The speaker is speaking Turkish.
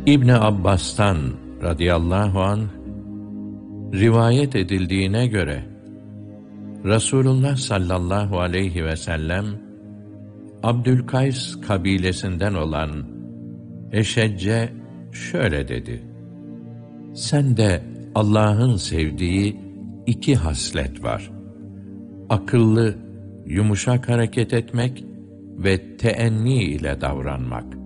İbni Abbas'tan radıyallahu anh rivayet edildiğine göre Resulullah sallallahu aleyhi ve sellem Abdülkays kabilesinden olan Eşecce şöyle dedi: Sende Allah'ın sevdiği iki haslet var. Akıllı, yumuşak hareket etmek ve teenni ile davranmak.